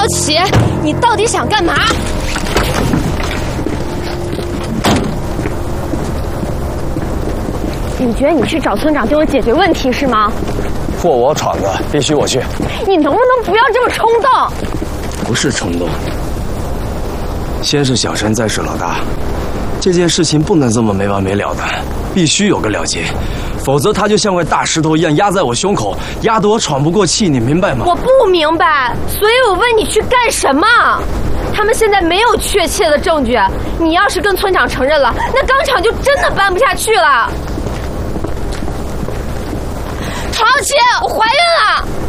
奇，你到底想干嘛？你觉得你去找村长对我解决问题是吗？ 货我闯的，必须我去。 你能不能不要这么冲动？ 不是冲动，先是小陈，再是老大，这件事情不能这么没完没了的，必须有个了结，否则他就像块大石头一样压在我胸口，压得我喘不过气，你明白吗？ 我不明白，所以我问你去干什么？他们现在没有确切的证据，你要是跟村长承认了，那钢厂就真的办不下去了。陶琪，我怀孕了。